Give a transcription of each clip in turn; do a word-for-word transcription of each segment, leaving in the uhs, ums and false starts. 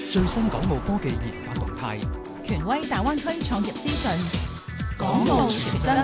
最新港澳科技研發動態， 權威大灣區創業資訊， 港澳傳真。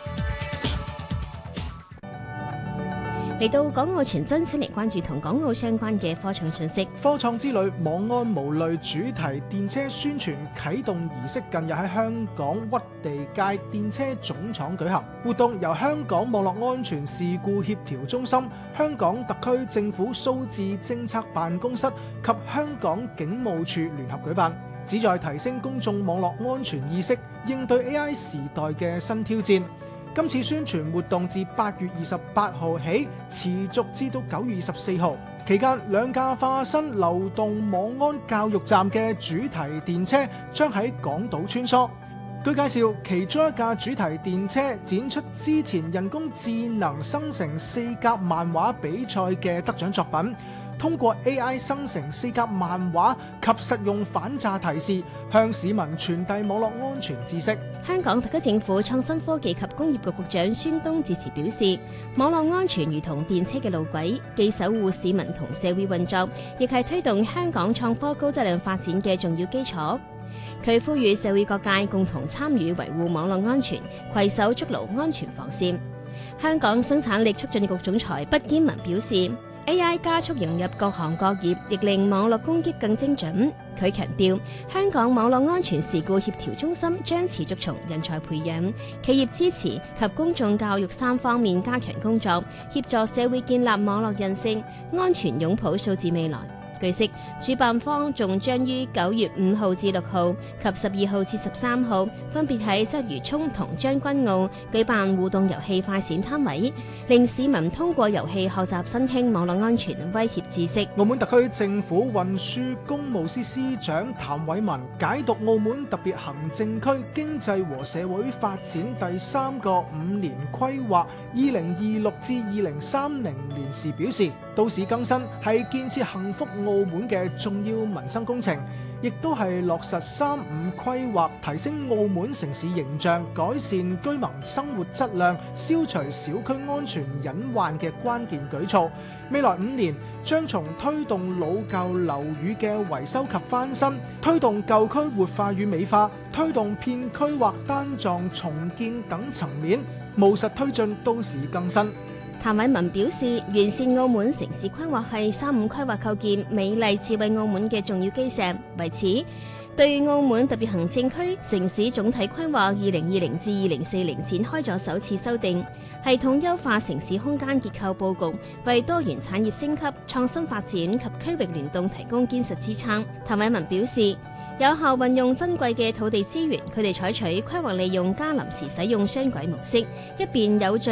嚟到港澳傳真，先嚟關注同港澳相關嘅科創信息。 科創之旅網安無慮主題電車宣傳啟動儀式近日喺香港屈地街電車總廠舉行，活動由香港網絡安全事故協調中心、香港特區政府數字政策辦公室及香港警務處聯合舉辦，旨在提升公眾網絡安全意識，應對 A I 時代嘅新挑戰。今次宣傳活動自八月二十八號起持續至到九月二十四號，期間兩架化身流動網安教育站嘅主題電車將喺港島穿梭。據介紹，其中一架主題電車展出之前人工智能生成四格漫畫比賽嘅得獎作品，通過 A I 生成四格漫畫及實用反詐提示，向市民傳遞網絡安全知識。 香港特區政府創新科技及工業局局長孫東致辭表示，網絡安全如同電車嘅路軌，既守護市民同社會運作，亦係推動香港創科高質量發展嘅重要基礎。佢呼籲社會各界共同參與維護網絡安全，攜手築牢安全防線。香港生產力促進局總裁畢堅文表示，A I 加速融入各行各業，亦令網絡攻擊更精準。佢強調，香港網絡安全事故協調中心將持續從人才培養、企業支持及公眾教育三方面加強工作，協助社會建立網絡韌性，安全擁抱數字未來。據悉，主辦方仲將於九月五號至六號及十二號至十三號，分別喺鰂魚涌同將軍澳舉辦互動遊戲快閃攤位，令市民通過遊戲學習新興網絡安全威脅知識。 澳門特區政府運輸工務司司長譚偉文解讀澳門特別行政區經濟和社會發展第三個五年規劃二零二六至二零三零年時表示，都市更新係建設幸福澳門嘅重要民生工程，亦都係落實三五規劃提升澳門城市形象、改善居民生活質量、消除小區安全隱患嘅關鍵舉措。未來五年將從推動老舊樓宇嘅維修及翻新，推動舊區活化與美化，推動片區或單幢重建等層面，務實推進都市更新。 譚偉文表示，完善澳門城市規劃係三五規劃構建美麗智慧澳門嘅重要基石。為此，對澳門特別行政區城市總體規劃二零二零至二零四零展開咗首次修訂，系統優化城市空間結構佈局，為多元產業升級、創新發展及區域聯動提供堅實支撐。譚偉文表示，有效運用珍貴嘅土地資源，佢哋採取規劃利用加臨時使用雙軌模式，一邊有序